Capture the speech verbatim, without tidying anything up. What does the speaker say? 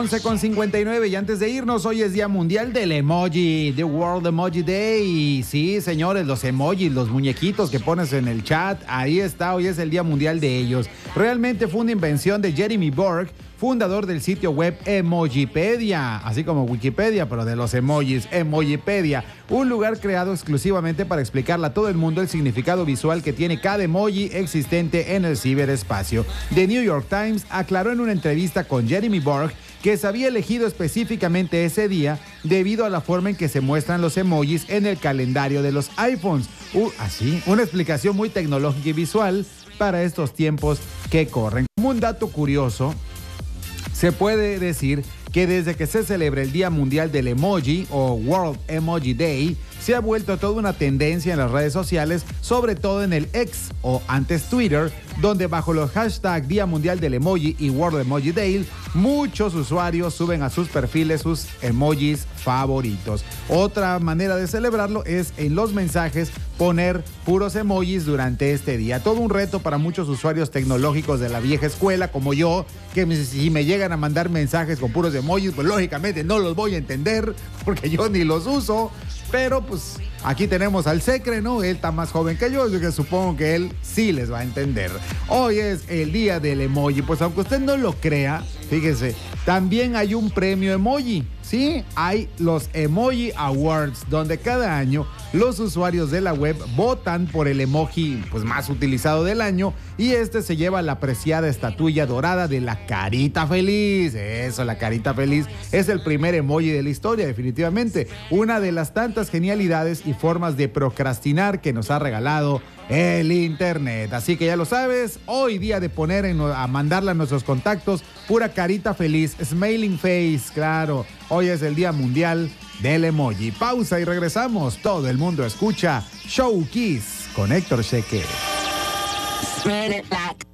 once con cincuenta y nueve y antes de irnos, hoy es Día Mundial del Emoji, The World Emoji Day. Y sí, señores, los emojis, los muñequitos que pones en el chat, ahí está, hoy es el Día Mundial de ellos. Realmente fue una invención de Jeremy Borg, fundador del sitio web Emojipedia, así como Wikipedia, pero de los emojis, Emojipedia, un lugar creado exclusivamente para explicarle a todo el mundo el significado visual que tiene cada emoji existente en el ciberespacio. The New York Times aclaró en una entrevista con Jeremy Borg que se había elegido específicamente ese día debido a la forma en que se muestran los emojis en el calendario de los iPhones. Uh, así, una explicación muy tecnológica y visual para estos tiempos que corren. Como un dato curioso, se puede decir que desde que se celebra el Día Mundial del Emoji o World Emoji Day, se ha vuelto toda una tendencia en las redes sociales, sobre todo en el X o antes Twitter, donde bajo los hashtags Día Mundial del Emoji y World Emoji Day, muchos usuarios suben a sus perfiles sus emojis favoritos. Otra manera de celebrarlo es en los mensajes poner puros emojis durante este día. Todo un reto para muchos usuarios tecnológicos de la vieja escuela como yo, que si me llegan a mandar mensajes con puros emojis, pues lógicamente no los voy a entender porque yo ni los uso. Pero pues aquí tenemos al Secre, ¿no? Él está más joven que yo, yo que supongo que él sí les va a entender. Hoy es el día del emoji, pues aunque usted no lo crea, fíjese, también hay un premio emoji, ¿sí? Hay los Emoji Awards, donde cada año los usuarios de la web votan por el emoji pues, más utilizado del año y este se lleva la apreciada estatuilla dorada de la carita feliz. Eso, la carita feliz es el primer emoji de la historia, definitivamente. Una de las tantas genialidades y formas de procrastinar que nos ha regalado el internet. Así que ya lo sabes, hoy día de poner en, a mandarle a nuestros contactos pura carita feliz, smiling face, claro. Hoy es el Día Mundial del Emoji. Pausa y regresamos. Todo el mundo escucha Show Kiss con Héctor Cheque. Spread it like